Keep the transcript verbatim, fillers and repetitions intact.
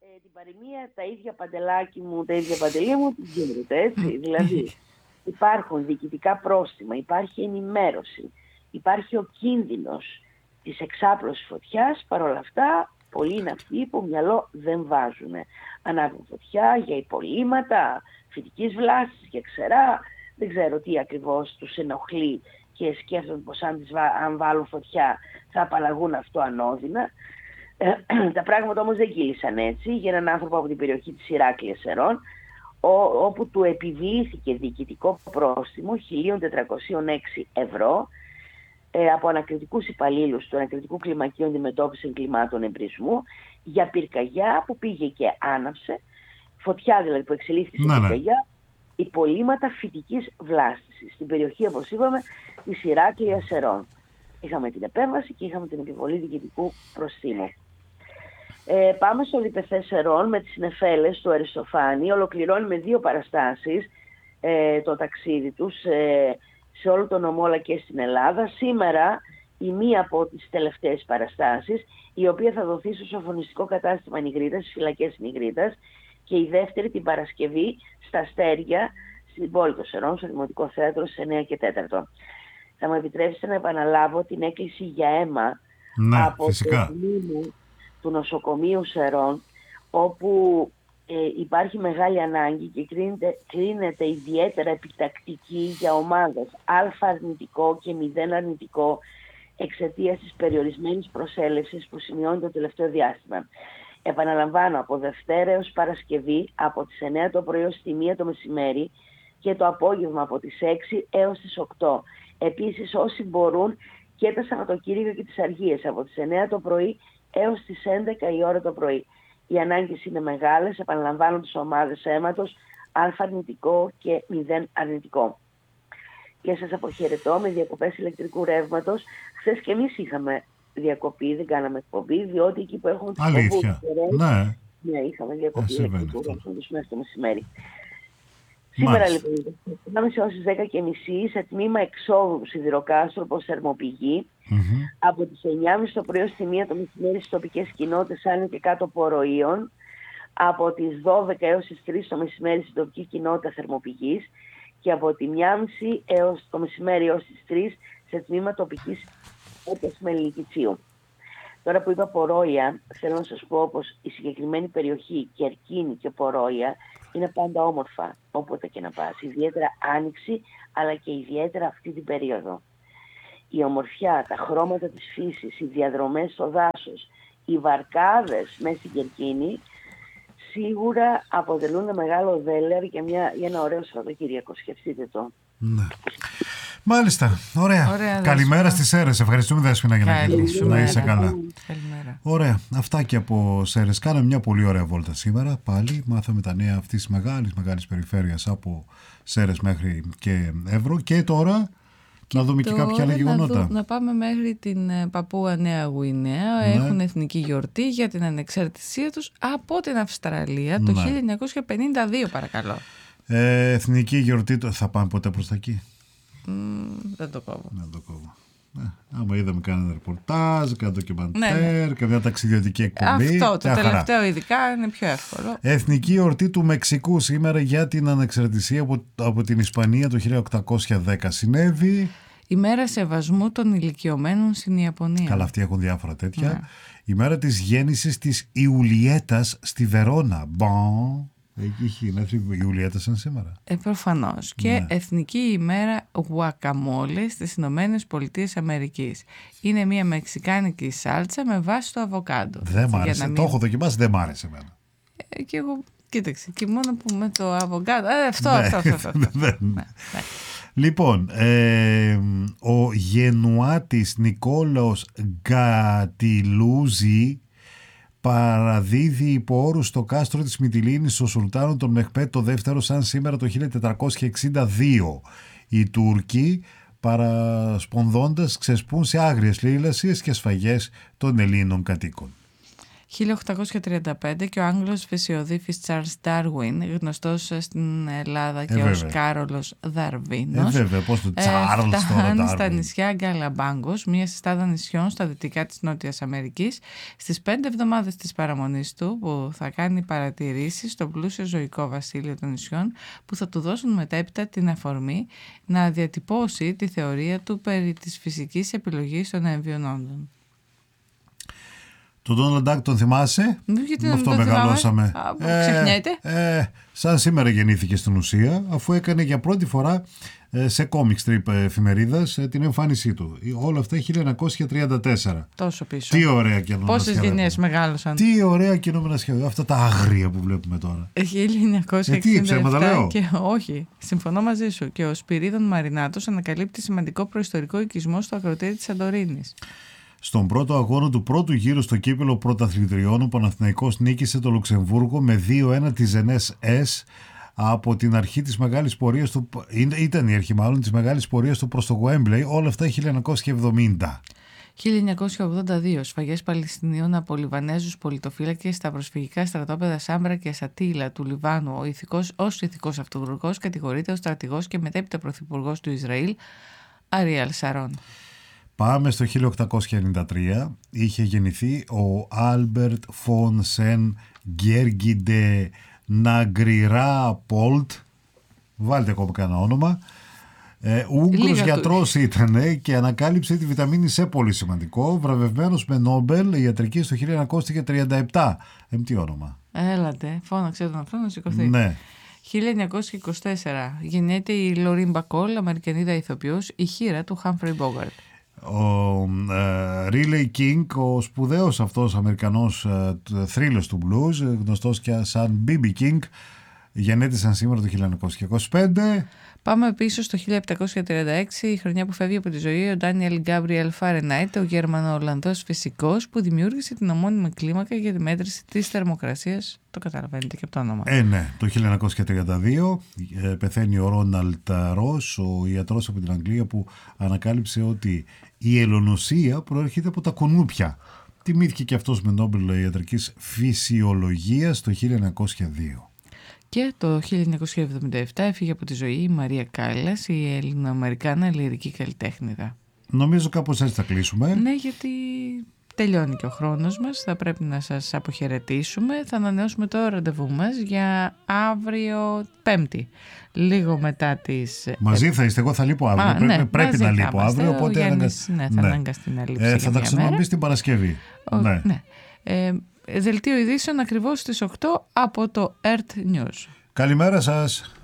Ε, την παροιμία, τα ίδια παντελάκι μου, τα ίδια παντελή μου, την γίνεται, έτσι. Δηλαδή, υπάρχουν διοικητικά πρόστιμα, υπάρχει ενημέρωση, υπάρχει ο κίνδυνος της εξάπλωσης φωτιάς. Παρ' όλα αυτά, πολλοί είναι αυτοί που μυαλό δεν βάζουν. Ανάβουν φωτιά για υπολείμματα, φυτικής βλάστης, για ξερά, δεν ξέρω τι ακριβώς τους ενοχλεί και σκέφτονται πως αν, τις, αν βάλουν φωτιά θα απαλλαγούν αυτό ανώδυνα. Ε, τα πράγματα όμως δεν κύλησαν έτσι για έναν άνθρωπο από την περιοχή της Ηράκλειας Σερών, όπου του επιβλήθηκε διοικητικό πρόστιμο χίλια τετρακόσια έξι ευρώ ε, από ανακριτικούς υπαλλήλους του Ανακριτικού Κλιμακίου Αντιμετώπισης Εγκλημάτων Εμπρισμού για πυρκαγιά που πήγε και άναψε, φωτιά δηλαδή που εξελίχθηκε σε πυρκαγιά, υπολείμματα φυτικής βλάστησης στην περιοχή, όπως είπαμε, της Ηράκλειας Σερών. Είχαμε την επέμβαση και είχαμε την επιβολή διοικητικού προστίμου. Ε, πάμε στο Διπεθέ Σερών με τις νεφέλες του Αριστοφάνη. Ολοκληρώνει με δύο παραστάσεις ε, το ταξίδι τους ε, σε όλο τον νομό αλλά και στην Ελλάδα. Σήμερα η μία από τις τελευταίες παραστάσεις, η οποία θα δοθεί στο Σοφρονιστικό Κατάστημα Νιγρίτας, στις φυλακές Νιγρίτας, και η δεύτερη την Παρασκευή στα Αστέρια, στην πόλη των Σερών, στο Δημοτικό Θέατρο, στις εννιά και τέσσερα. Θα μου επιτρέψετε να επαναλάβω την έκκληση για αίμα ναι, από φυσικά. το Δήμο του Νοσοκομείου Σερών, όπου ε, υπάρχει μεγάλη ανάγκη και κρίνεται, κρίνεται ιδιαίτερα επιτακτική για ομάδες α αρνητικό και μηδέν αρνητικό εξαιτίας της περιορισμένης προσέλευσης που σημειώνει το τελευταίο διάστημα. Επαναλαμβάνω, από Δευτέρα έως Παρασκευή από τις εννιά το πρωί ως τη μία το μεσημέρι και το απόγευμα από τις έξι έως τις οκτώ. Επίσης όσοι μπορούν και τα Σαββατοκύριακα και τις Αργίες από τις εννιά το πρωί έως τις έντεκα η ώρα το πρωί. Οι ανάγκες είναι μεγάλες, επαναλαμβάνω τις ομάδες αίματος α αρνητικό και μηδέν αρνητικό. Και σας αποχαιρετώ με διακοπές ηλεκτρικού ρεύματος. Χθες και εμείς είχαμε διακοπή, δεν κάναμε εκπομπή, διότι εκεί που έχουν τις αλήθεια, ναι. ναι, είχαμε διακοπή ηλεκτρικού ρεύματος μέχρι το μεσημέρι. Μάλιστα. Σήμερα λοιπόν, πάμε σε όσες δέκα και μισή σε τμήμα εξόδου του Σιδηροκάστρου προς Θερμοπηγή, mm-hmm. από τις εννιά και μισή το πρωί ως τη μία το μεσημέρι στις τοπικές κοινότητες Άνω και Κάτω Ποροείων, από τις δώδεκα έως τις τρεις το μεσημέρι στην τοπική κοινότητα Θερμοπηγής και από τη μία και μισή έως το μεσημέρι έως τις τρεις σε τμήμα τοπικής κοινότητας Μελικητσίου. Τώρα που είπα Πορόια, θέλω να σας πω πως η συγκεκριμένη περιοχή, Κερκίνη και Πορόια, είναι πάντα όμορφα όποτε και να πας, ιδιαίτερα άνοιξη αλλά και ιδιαίτερα αυτή την περίοδο. Η ομορφιά, τα χρώματα της φύσης, οι διαδρομές στο δάσος, οι βαρκάδες μέσα στην Κερκίνη σίγουρα αποτελούν ένα μεγάλο δέλεαρ για, μια, για ένα ωραίο Σαββατοκύριακο. Σκεφτείτε το. Ναι. Μάλιστα, ωραία. ωραία Καλημέρα στις Σέρρες. Ευχαριστούμε Δέσποινα για να κλείσουμε. Να είσαι καλά. Καλημέρα. Ωραία, αυτά και από Σέρρες. Κάναμε μια πολύ ωραία βόλτα σήμερα. Πάλι μάθαμε τα νέα αυτής της μεγάλης, μεγάλης περιφέρειας από Σέρρες μέχρι και Εύρο. Και τώρα και να δούμε και κάποια άλλα γεγονότα. Να, να πάμε μέχρι την Παπούα Νέα Γουινέα. Ναι. Έχουν εθνική γιορτή για την ανεξαρτησία τους από την Αυστραλία το ναι. χίλια εννιακόσια πενήντα δύο, παρακαλώ. Ε, εθνική γιορτή, θα πάμε ποτέ προς τα εκεί? Mm, δεν το κόβω. Δεν το κόβω. Ε, άμα είδαμε κανένα ρεπορτάζ, κανένα ντοκιμαντέρ, ναι, ναι. καμιά ταξιδιωτική εκπομπή. Αυτό το τελευταίο χαρά. Ειδικά είναι πιο εύκολο. Εθνική εορτή του Μεξικού σήμερα για την ανεξαρτησία από, από την Ισπανία το χίλια οκτακόσια δέκα συνέβη. Η μέρα σεβασμού των ηλικιωμένων στην Ιαπωνία. Καλά, αυτοί έχουν διάφορα τέτοια. Ναι. Η μέρα της γέννησης της Ιουλιέτας στη Βερόνα. Μπον. Εκεί έχει γενέθλια η Ιουλιέτα σαν σήμερα. Ε, προφανώς. Και ναι. Εθνική ημέρα γουακαμόλε στις Ηνωμένες Πολιτείες Αμερικής. Είναι μια μεξικάνικη σάλτσα με βάση το αβοκάντο. Δεν μ' άρεσε. Μην... Το έχω δοκιμάσει, δεν μ' άρεσε εμένα. Ε, και εγώ, κοίταξε, και μόνο που με το αβοκάντο. Ε, αυτό, ναι. αυτό, αυτό, αυτό, αυτό. ναι, ναι. Λοιπόν, ε, ο γενουάτης Νικόλαος Γκατιλούζη παραδίδει υπό όρους στο κάστρο της Μυτιλήνης στο Σουλτάνο τον Μεχμέτ το δεύτερο σαν σήμερα το χίλια τετρακόσια εξήντα δύο. Οι Τούρκοι παρασπονδώντας ξεσπούν σε άγριες λαιλασίες και σφαγές των Ελλήνων κατοίκων. χίλια οκτακόσια τριάντα πέντε και ο Άγγλος φυσιοδίφης Charles Darwin, γνωστός στην Ελλάδα και ε, ως Κάρολος Δαρβίνος, ε, βέβαια, πώς το Charles ε, φτάνει στα Darwin. νησιά Γκαλαμπάγκος, μια συστάδα νησιών στα δυτικά της Νότιας Αμερικής, στις πέντε εβδομάδες της παραμονής του, που θα κάνει παρατηρήσεις στο πλούσιο ζωικό βασίλειο των νησιών, που θα του δώσουν μετέπειτα την αφορμή να διατυπώσει τη θεωρία του περί της φυσικής επιλογής των έμβιων όντων. Τον Ντόναλντ Ντακ τον θυμάσαι? Γιατί με αυτό μεγαλώσαμε. Ε, ξεχνιέται. Ε, σαν σήμερα γεννήθηκε στην ουσία, αφού έκανε για πρώτη φορά ε, σε comic strip εφημερίδας ε, την εμφάνισή του. Όλα αυτά χίλια εννιακόσια τριάντα τέσσερα. Τόσο πίσω. Τι ωραία κινούμενα σχέδια. Πόσες γενιές μεγάλωσαν. Τι ωραία κινούμενα σχέδια. Αυτά τα άγρια που βλέπουμε τώρα. χίλια εννιακόσια εξήντα επτά. Ε, τι, λέω. Και, όχι, συμφωνώ μαζί σου. Και ο Σπυρίδων Μαρινάτος ανακαλύπτει σημαντικό προϊστορικό οικισμό στο ακροτήρι της Σαντορίνης. Στον πρώτο αγώνα του πρώτου γύρου στο κύπελλο πρωταθλητριών, ο Παναθηναϊκός νίκησε το Λουξεμβούργο με δύο ένα τη Ζενές Εσ από την αρχή της μεγάλης πορείας του. Ήταν η αρχή μάλλον της μεγάλης πορείας του προς το Γουέμπλεϊ, όλα αυτά χίλια εννιακόσια εβδομήντα. χίλια εννιακόσια ογδόντα δύο. Σφαγές Παλαιστινίων από Λιβανέζους πολιτοφύλακες στα προσφυγικά στρατόπεδα Σάμπρα και Σατίλα του Λιβάνου. Ο ηθικός, ως ηθικός αυτοκρουργός κατηγορείται ως στρατηγός και μετέπειτα πρωθυπουργός του Ισραήλ, Αριέλ Σαρών. Πάμε στο χίλια οκτακόσια ενενήντα τρία. Είχε γεννηθεί ο Άλμπερτ Φον Σεν Γκέργιντε Ναγκριρά Πόλτ. Βάλτε ακόμα κανένα όνομα. Ε, Ούγγρος γιατρός ήταν και ανακάλυψε τη βιταμίνη C, πολύ σημαντικό. Βραβευμένος με Νόμπελ ιατρικής το χίλια εννιακόσια τριάντα επτά. Ε, τι όνομα. Έλατε, φώναξε τον αυτό να σηκωθεί. Ναι. χίλια εννιακόσια είκοσι τέσσερα. Γεννιέται η Λωρίν Μπακόλ, Αμερικανίδα ηθοποιός, η χήρα του Χάμφρεϊ Μπόγκαρτ. Ο Ρίλεϊ Κίνγκ, ο σπουδαίος αυτός Αμερικανός uh, θρύλος του blues, γνωστός και σαν μπι μπι King, γεννήθησαν σήμερα το χίλια εννιακόσια είκοσι πέντε. Πάμε πίσω στο χίλια επτακόσια τριάντα έξι, η χρονιά που φεύγει από τη ζωή ο Ντάνιελ Γκάμπριελ Φάρενάιτ, ο Γερμανο-Ολλανδός φυσικός που δημιούργησε την ομώνυμη κλίμακα για τη μέτρηση της θερμοκρασίας. Το καταλαβαίνετε και από το όνομα. Ε, ναι, το χίλια εννιακόσια τριάντα δύο ε, πεθαίνει ο Ρόναλντ Ρος, ο ιατρός από την Αγγλία που ανακάλυψε ότι η ελονοσία προέρχεται από τα κουνούπια. Τιμήθηκε και αυτός με Νόμπελ ιατρικής φυσιολογίας το χίλια εννιακόσια δύο. Και το χίλια εννιακόσια εβδομήντα επτά έφυγε από τη ζωή η Μαρία Κάλλας, η Ελληνοαμερικάνα λυρική καλλιτέχνηδα. Νομίζω κάπως έτσι θα κλείσουμε. Ναι, γιατί τελειώνει και ο χρόνος μας, θα πρέπει να σας αποχαιρετήσουμε. Θα ανανεώσουμε το ραντεβού μας για αύριο Πέμπτη, λίγο μετά τις... Μαζί θα είστε, εγώ θα λείπω αύριο. Α, πρέπει ναι, πρέπει να λείπω αύριο, οπότε Γιάννης, αναγκασ... ναι, θα ναι. αναγκαστεί να λείψει. Ε, θα τα ξαναπείς την Παρασκευή. Ο, ναι. ναι. Ε, δελτίο ειδήσεων ακριβώς στις οκτώ από το Earth News. Καλημέρα σας.